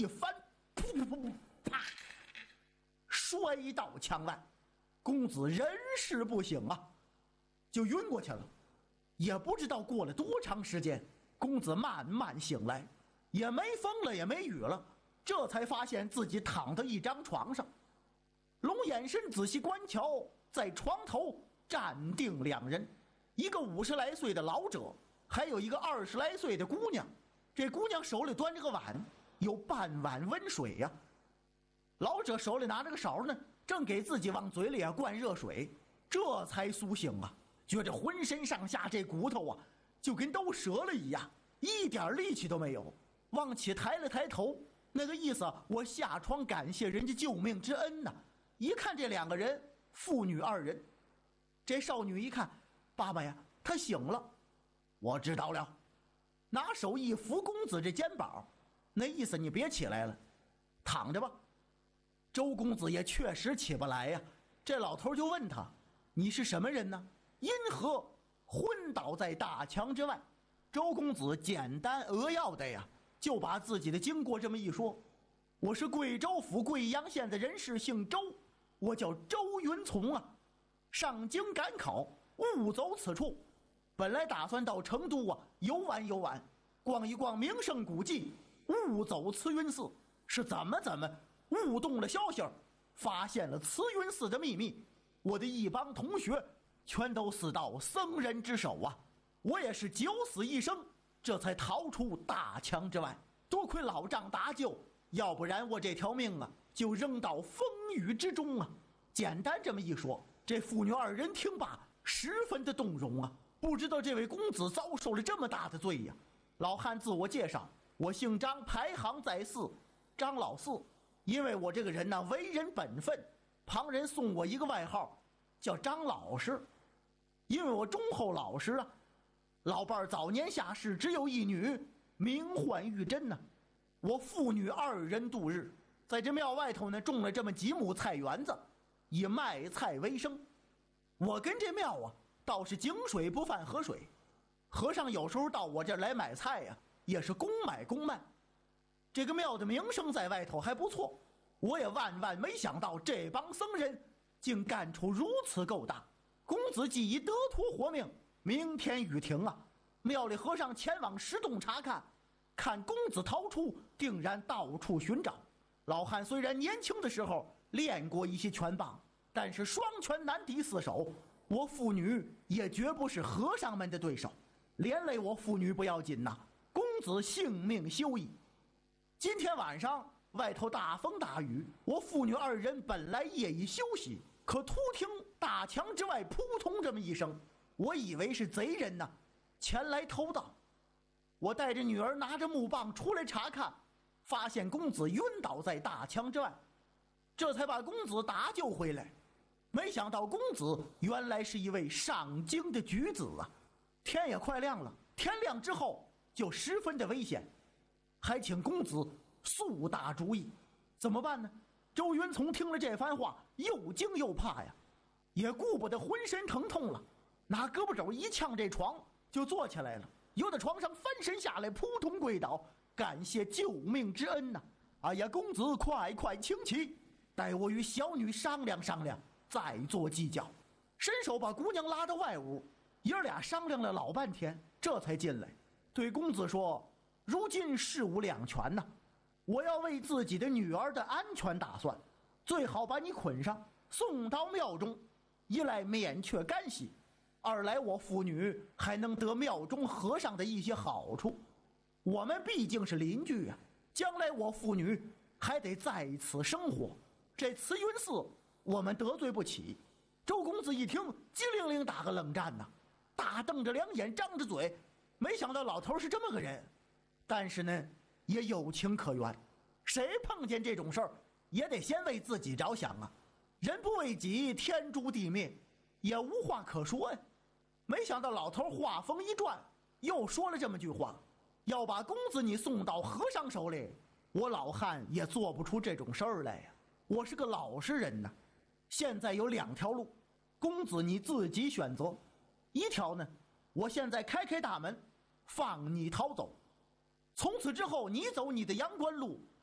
一翻，噗噗噗噗，啪，摔到墙外。公子人事不省啊，就晕过去了。也不知道过了多长时间，公子慢慢醒来，也没风了也没雨了，这才发现自己躺在一张床上。龙眼神仔细观瞧，在床头站定两人，一个50来岁的老者，还有一个20来岁的姑娘。这姑娘手里端着个碗，有半碗温水呀。老者手里拿着个勺呢，正给自己往嘴里灌热水，这才苏醒啊，觉着浑身上下这骨头啊，就跟都折了一样，一点力气都没有。往起抬了抬头，那个意思，我下床感谢人家救命之恩呐。一看这两个人，父女二人。这少女一看，爸爸呀，她醒了。我知道了，拿手一扶公子这肩膀，那意思你别起来了，躺着吧。周公子也确实起不来呀。这老头就问他，你是什么人呢？因何昏倒在大墙之外？周公子简单扼要的呀，就把自己的经过这么一说。我是贵州府贵阳县的人士，姓周，我叫周云从啊。上京赶考，误走此处，本来打算到成都啊游玩游玩，逛一逛名胜古迹，误走慈云寺，是怎么误动了消息，发现了慈云寺的秘密，我的一帮同学全都死到僧人之手啊！我也是九死一生，这才逃出大墙之外。多亏老丈搭救，要不然我这条命啊就扔到风雨之中啊！简单这么一说，这父女二人听罢十分的动容啊！不知道这位公子遭受了这么大的罪呀！老汉自我介绍，我姓张，排行在四，张老四。因为我这个人呢，为人本分，旁人送我一个外号叫张老实，因为我忠厚老实啊。老伴儿早年下世，只有一女，名唤玉珍呢。我父女二人度日，在这庙外头呢种了这么几亩菜园子，以卖菜为生。我跟这庙啊倒是井水不犯河水，和尚有时候到我这儿来买菜呀，也是公买公卖。这个庙的名声在外头还不错，我也万万没想到这帮僧人竟干出如此勾当。公子既已得脱活命，明天雨停啊，庙里和尚前往石洞查看，看公子逃出，定然到处寻找。老汉虽然年轻的时候练过一些拳棒，但是双拳难敌四手，我父女也绝不是和尚们的对手，连累我父女不要紧呐，公子性命休矣。今天晚上外头大风大雨，我父女二人本来夜已休息，可突听大墙之外扑通这么一声，我以为是贼人呢，前来偷盗。我带着女儿拿着木棒出来查看，发现公子晕倒在大墙之外，这才把公子搭救回来。没想到公子原来是一位上京的举子啊！天也快亮了，天亮之后就十分的危险，还请公子速打主意，怎么办呢？周云从听了这番话，又惊又怕呀，也顾不得浑身疼痛了，拿胳膊肘一呛这床，就坐起来了，由在床上翻身下来，扑通跪倒，感谢救命之恩呐！哎呀，公子快请起，待我与小女商量商量，再做计较。伸手把姑娘拉到外屋，爷俩商量了老半天，这才进来，对公子说：如今事务两全呐，我要为自己的女儿的安全打算，最好把你捆上，送到庙中，一来免却干系，二来我父女还能得庙中和尚的一些好处。我们毕竟是邻居啊，将来我父女还得在此生活，这慈云寺我们得罪不起。周公子一听，机灵灵打个冷战呐，大瞪着两眼，张着嘴，没想到老头是这么个人，但是呢也有情可原，谁碰见这种事儿也得先为自己着想啊，人不为己，天诛地灭，也无话可说呀。没想到老头话锋一转，又说了这么句话：要把公子你送到和尚手里，我老汉也做不出这种事儿来呀。我是个老实人呐，现在有两条路，公子你自己选择。一条呢，我现在开大门，放你逃走，从此之后你走你的阳关路，